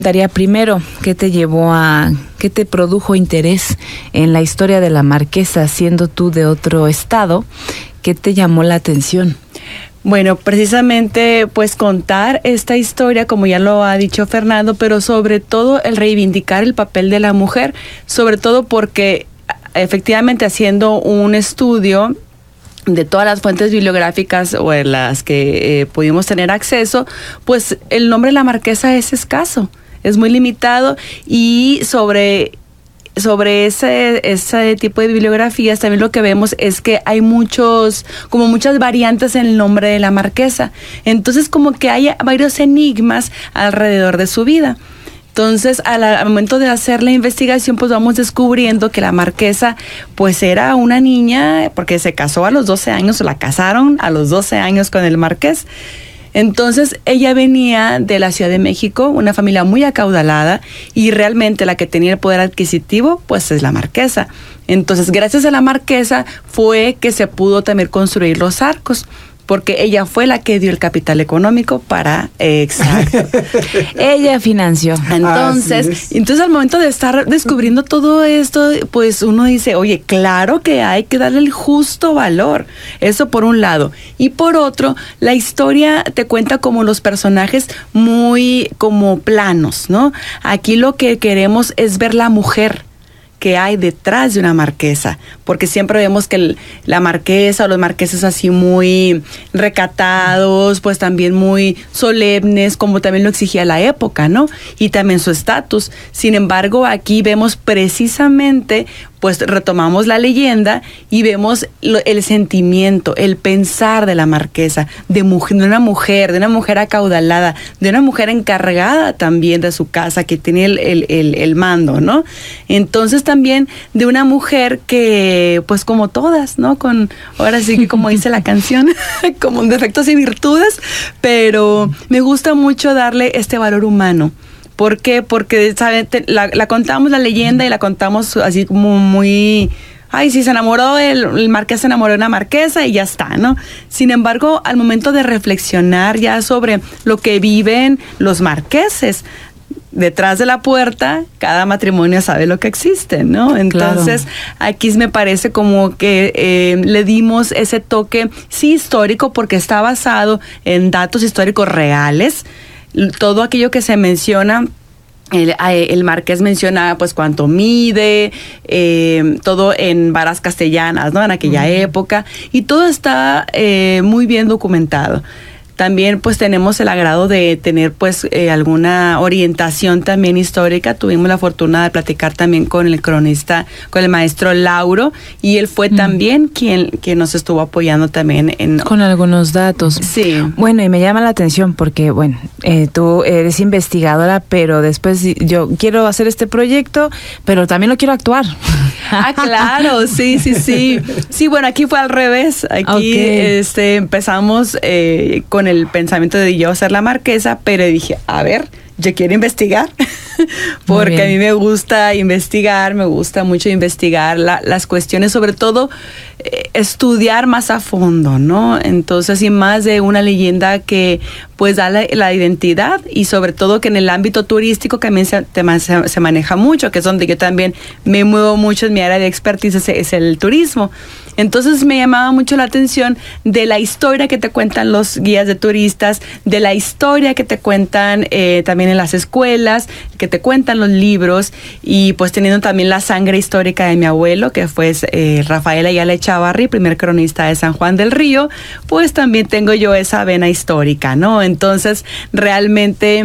Daría primero, ¿qué te produjo interés en la historia de la Marquesa, siendo tú de otro estado? ¿Qué te llamó la atención? Bueno, precisamente pues contar esta historia, como ya lo ha dicho Fernando, pero sobre todo el reivindicar el papel de la mujer, sobre todo porque efectivamente haciendo un estudio de todas las fuentes bibliográficas o en las que pudimos tener acceso, pues el nombre de la Marquesa es escaso, es muy limitado, y sobre ese tipo de bibliografías también lo que vemos es que hay muchas variantes en el nombre de la Marquesa. Entonces como que hay varios enigmas alrededor de su vida. Entonces, al momento de hacer la investigación, pues vamos descubriendo que la Marquesa, pues era una niña, porque se casó a los 12 años, o la casaron a los 12 años con el marqués. Entonces, ella venía de la Ciudad de México, una familia muy acaudalada, y realmente la que tenía el poder adquisitivo, pues es la Marquesa. Entonces, gracias a la Marquesa fue que se pudo también construir los arcos, porque ella fue la que dio el capital económico para... Exacto. Ella financió. Entonces al momento de estar descubriendo todo esto, pues uno dice, oye, claro que hay que darle el justo valor. Eso por un lado. Y por otro, la historia te cuenta como los personajes muy como planos, ¿no? Aquí lo que queremos es ver la mujer que hay detrás de una marquesa, porque siempre vemos que la marquesa o los marqueses así muy recatados, pues también muy solemnes, como también lo exigía la época, ¿no? Y también su estatus. Sin embargo, aquí vemos precisamente, pues retomamos la leyenda y vemos el sentimiento, el pensar de la marquesa, de una mujer acaudalada, de una mujer encargada también de su casa, que tiene el mando, ¿no? Entonces también de una mujer que, pues como todas, ¿no? Ahora sí que como dice la canción, con defectos y virtudes, pero me gusta mucho darle este valor humano. ¿Por qué? Porque, ¿saben? La contamos la leyenda y la contamos así como muy... Ay, sí, se enamoró, el marqués se enamoró de una marquesa y ya está, ¿no? Sin embargo, al momento de reflexionar ya sobre lo que viven los marqueses, detrás de la puerta, cada matrimonio sabe lo que existe, ¿no? Entonces, claro, aquí me parece como que le dimos ese toque, sí, histórico, porque está basado en datos históricos reales. Todo aquello que se menciona, el marqués menciona pues cuánto mide, todo en varas castellanas, ¿no? En aquella época, y todo está muy bien documentado. También pues tenemos el agrado de tener pues alguna orientación también histórica. Tuvimos la fortuna de platicar también con el cronista, con el maestro Lauro, y él fue también quien nos estuvo apoyando también con algunos datos. Sí. Bueno, y me llama la atención porque, bueno, tú eres investigadora, pero después yo quiero hacer este proyecto, pero también lo quiero actuar. Ah, claro, sí. Sí, bueno, aquí fue al revés. Aquí empezamos con el pensamiento de yo ser la marquesa, pero dije, a ver, yo quiero investigar, porque a mí me gusta investigar, me gusta mucho investigar las cuestiones, sobre todo estudiar más a fondo, ¿no? Entonces, y más de una leyenda que pues da la identidad, y sobre todo que en el ámbito turístico que también se maneja mucho, que es donde yo también me muevo mucho, en mi área de expertise es el turismo. Entonces me llamaba mucho la atención de la historia que te cuentan los guías de turistas, de la historia que te cuentan también en las escuelas, que te cuentan los libros, y pues teniendo también la sangre histórica de mi abuelo, que fue Rafael Ayala Echavarri, primer cronista de San Juan del Río, pues también tengo yo esa vena histórica, ¿no? Entonces realmente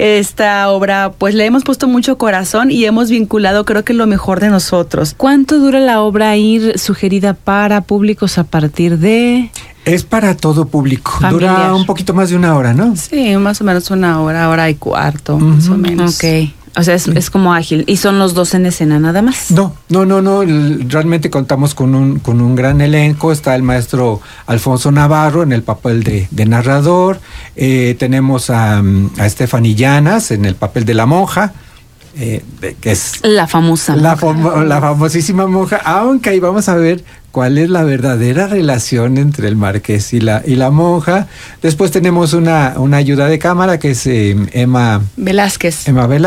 esta obra, pues le hemos puesto mucho corazón y hemos vinculado, creo que lo mejor de nosotros. ¿Cuánto dura la obra ir sugerida para públicos a partir de...? Es para todo público. Familiar. Dura un poquito más de una hora, ¿no? Sí, más o menos una hora y cuarto, más o menos. Ok. O sea, es como ágil. ¿Y son los dos en escena nada más? No. Realmente contamos con un gran elenco. Está el maestro Alfonso Navarro en el papel de narrador. Tenemos a Stephanie Llanas en el papel de la monja. Que es la famosa la famosísima monja, aunque ahí vamos a ver cuál es la verdadera relación entre el marqués y la monja. Después tenemos una ayuda de cámara que es Emma Velázquez.